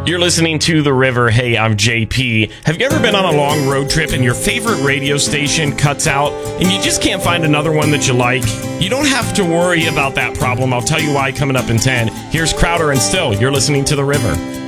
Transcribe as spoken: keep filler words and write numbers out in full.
You're listening to The River. Hey, I'm J P. Have you ever been on a long road trip and your favorite radio station cuts out and you just can't find another one that you like? You don't have to worry about that problem. I'll tell you why coming up in ten. Here's Crowder and Still. You're listening to The River.